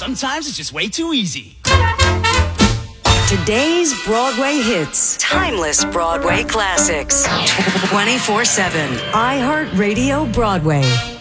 Sometimes it's just way too easy. Today's Broadway hits. Timeless Broadway classics. 24/7. iHeartRadio Broadway.